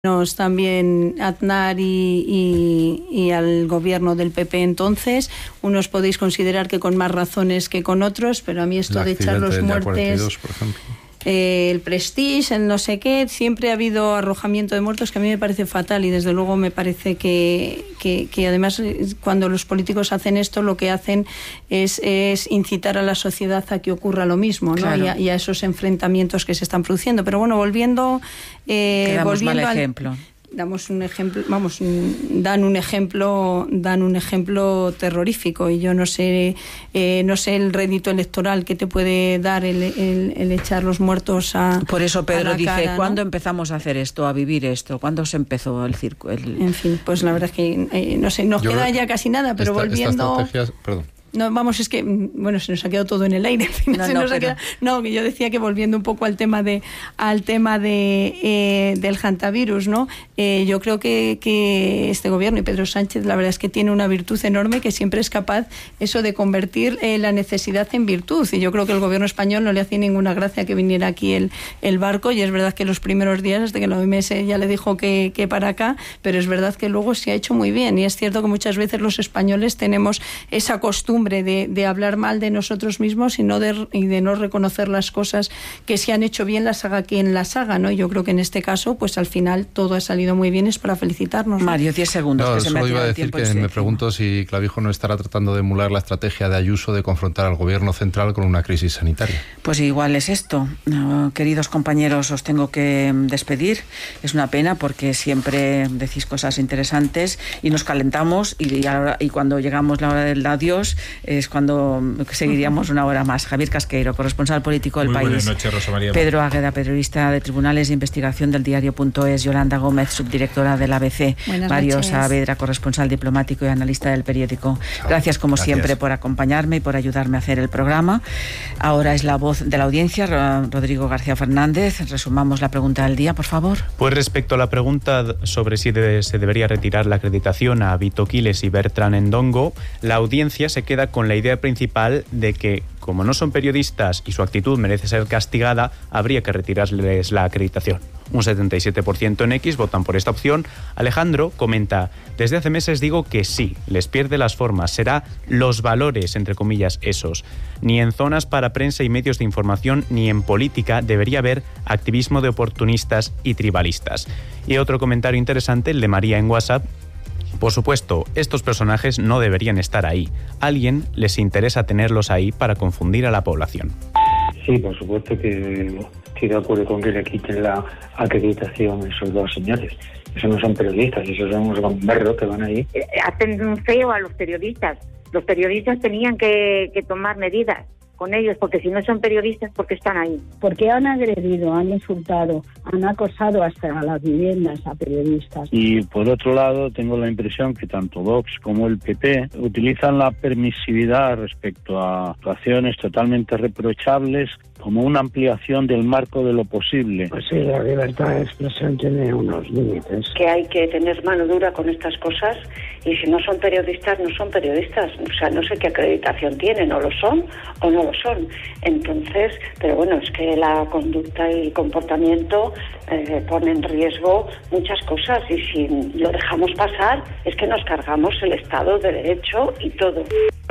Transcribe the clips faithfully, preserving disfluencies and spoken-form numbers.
También Aznar y, y, y al gobierno del P P entonces. Unos podéis considerar que con más razones que con otros, pero a mí esto de echar los muertes, por ejemplo. Eh, el Prestige, el no sé qué, siempre ha habido arrojamiento de muertos que a mí me parece fatal y desde luego me parece que, que, que además cuando los políticos hacen esto lo que hacen es, es incitar a la sociedad a que ocurra lo mismo, ¿no? Claro. y, a, y a esos enfrentamientos que se están produciendo. Pero bueno, volviendo, eh, volviendo mal al ejemplo. Damos un ejemplo, vamos, dan un ejemplo, dan un ejemplo terrorífico y yo no sé, eh, no sé el rédito electoral que te puede dar el, el, el echar los muertos a Por eso Pedro dice, cara, ¿no? ¿Cuándo empezamos a hacer esto, a vivir esto? ¿Cuándo se empezó el circo? El... En fin, pues la verdad es que eh, no sé, nos yo queda ya casi nada, pero esta, volviendo. Esta estrategia, perdón. No, vamos, es que, bueno, se nos ha quedado todo en el aire. No, se no, nos ha quedado, no, que yo decía que volviendo un poco al tema de, al tema de eh, del hantavirus, ¿no? Eh, yo creo que, que este gobierno y Pedro Sánchez, la verdad es que tiene una virtud enorme que siempre es capaz eso de convertir eh, la necesidad en virtud. Y yo creo que el gobierno español no le hacía ninguna gracia que viniera aquí el, el barco. Y es verdad que los primeros días, desde que la O M S ya le dijo que, que para acá, pero es verdad que luego se ha hecho muy bien. Y es cierto que muchas veces los españoles tenemos esa costumbre De, de hablar mal de nosotros mismos y, no de, y de no reconocer las cosas que se han hecho bien, las haga quien las haga, ¿no? Yo creo que en este caso, pues al final todo ha salido muy bien, es para felicitarnos. Mario, diez segundos. No, que se solo me iba a decir tiempo que este. me pregunto si Clavijo no estará tratando de emular la estrategia de Ayuso de confrontar al gobierno central con una crisis sanitaria. Pues igual es esto. No, queridos compañeros, os tengo que despedir. Es una pena porque siempre decís cosas interesantes y nos calentamos y, y, ahora, y cuando llegamos la hora del adiós es cuando seguiríamos una hora más. Javier Casqueiro, corresponsal político del Muy País. Buenas noches, Rosa María. Pedro Águeda, periodista de Tribunales de Investigación del Diario.es. Yolanda Gómez, subdirectora del A B C. Buenas Mario noches. Saavedra, corresponsal diplomático y analista del periódico. Gracias, como Gracias. siempre, por acompañarme y por ayudarme a hacer el programa. Ahora es la voz de la audiencia, Rodrigo García Fernández. Resumamos la pregunta del día, por favor. Pues respecto a la pregunta sobre si de, se debería retirar la acreditación a Vito Quiles y Bertran Endongo, la audiencia se queda con la idea principal de que, como no son periodistas y su actitud merece ser castigada, habría que retirarles la acreditación. Un setenta y siete por ciento en X votan por esta opción. Alejandro comenta, desde hace meses digo que sí, les pierde las formas, será los valores, entre comillas, esos. Ni en zonas para prensa y medios de información, ni en política debería haber activismo de oportunistas y tribalistas. Y otro comentario interesante, el de María en WhatsApp. Por supuesto, estos personajes no deberían estar ahí. A alguien les interesa tenerlos ahí para confundir a la población. Sí, por supuesto que estoy de acuerdo con que le quiten la acreditación a esos dos señores. Esos no son periodistas, esos son unos gamberros que van ahí. Eh, hacen un feo a los periodistas. Los periodistas tenían que, que tomar medidas con ellos, porque si no son periodistas, ¿por qué están ahí? Porque han agredido, han insultado, han acosado hasta las viviendas a periodistas. Y por otro lado, tengo la impresión que tanto Vox como el P P utilizan la permisividad respecto a actuaciones totalmente reprochables como una ampliación del marco de lo posible. Pues sí, la libertad de expresión tiene unos límites. Que hay que tener mano dura con estas cosas y si no son periodistas, no son periodistas. O sea, no sé qué acreditación tienen, o lo son o no lo son. Entonces, pero bueno, es que la conducta y el comportamiento eh, pone en riesgo muchas cosas y si lo dejamos pasar es que nos cargamos el Estado de Derecho y todo.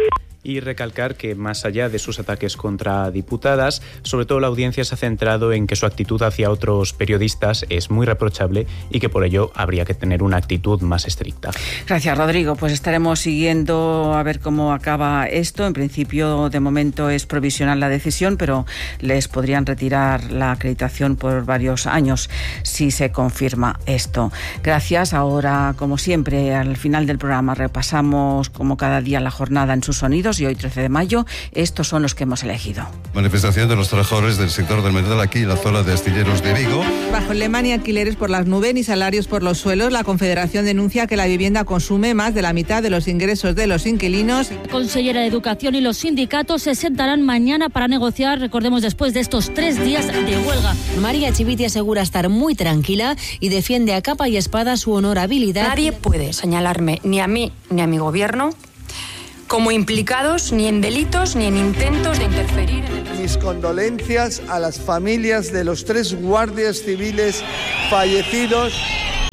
Y recalcar que más allá de sus ataques contra diputadas, sobre todo la audiencia se ha centrado en que su actitud hacia otros periodistas es muy reprochable y que por ello habría que tener una actitud más estricta. Gracias, Rodrigo. Pues estaremos siguiendo a ver cómo acaba esto. En principio, de momento es provisional la decisión, pero les podrían retirar la acreditación por varios años si se confirma esto. Gracias. Ahora, como siempre, al final del programa repasamos como cada día la jornada en sus sonidos. Y hoy, trece de mayo, estos son los que hemos elegido. Manifestación de los trabajadores del sector del metal aquí en la zona de Astilleros de Vigo. Bajo el lema ni alquileres por las nubes ni salarios por los suelos, la Confederación denuncia que la vivienda consume más de la mitad de los ingresos de los inquilinos. La consellera de Educación y los sindicatos se sentarán mañana para negociar, recordemos, después de estos tres días de huelga. María Chivite asegura estar muy tranquila y defiende a capa y espada su honorabilidad. Nadie puede señalarme ni a mí ni a mi gobierno como implicados ni en delitos ni en intentos de interferir en el... Mis condolencias a las familias de los tres guardias civiles fallecidos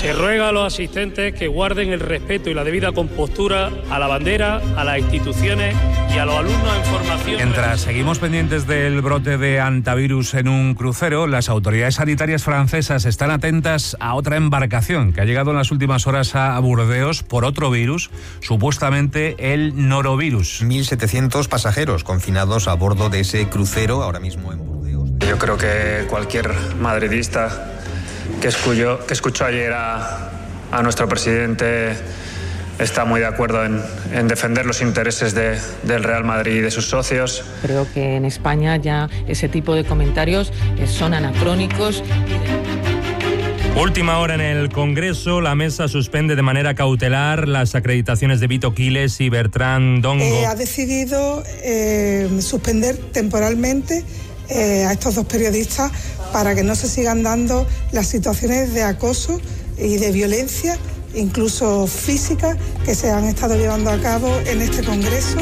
Se ruega a los asistentes que guarden el respeto y la debida compostura a la bandera, a las instituciones y a los alumnos en formación. Mientras seguimos pendientes del brote de hantavirus en un crucero, las autoridades sanitarias francesas están atentas a otra embarcación que ha llegado en las últimas horas a Burdeos por otro virus, supuestamente el norovirus. mil setecientos pasajeros confinados a bordo de ese crucero ahora mismo en Burdeos. Yo creo que cualquier madridista que escuchó, que escuchó ayer a, a nuestro presidente está muy de acuerdo en, en defender los intereses de, del Real Madrid y de sus socios. Creo que en España ya ese tipo de comentarios son anacrónicos. Última hora en el Congreso, la mesa suspende de manera cautelar las acreditaciones de Vito Quiles y Bertrán Dongo. Eh, ha decidido eh, suspender temporalmente eh, a estos dos periodistas para que no se sigan dando las situaciones de acoso y de violencia, incluso física, que se han estado llevando a cabo en este Congreso.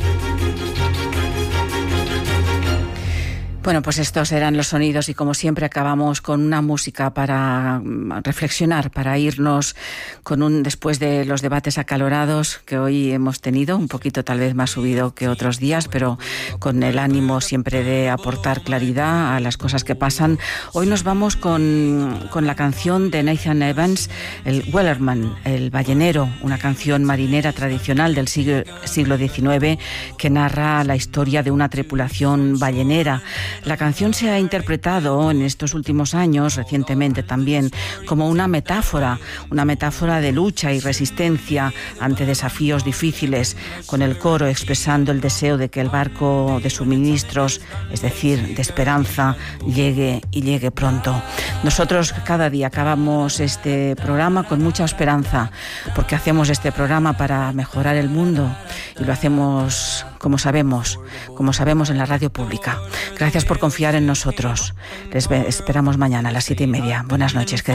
Bueno, pues estos eran los sonidos y como siempre acabamos con una música para reflexionar, para irnos con un después de los debates acalorados que hoy hemos tenido, un poquito tal vez más subido que otros días, pero con el ánimo siempre de aportar claridad a las cosas que pasan. Hoy nos vamos con, con la canción de Nathan Evans, el Wellerman, el ballenero, una canción marinera tradicional del siglo, siglo diecinueve que narra la historia de una tripulación ballenera. La canción se ha interpretado en estos últimos años, recientemente también, como una metáfora, una metáfora de lucha y resistencia ante desafíos difíciles, con el coro expresando el deseo de que el barco de suministros, es decir, de esperanza, llegue y llegue pronto. Nosotros cada día acabamos este programa con mucha esperanza, porque hacemos este programa para mejorar el mundo y lo hacemos como sabemos, como sabemos en la radio pública. Gracias por confiar en nosotros. Les esperamos mañana a las siete y media. Buenas noches.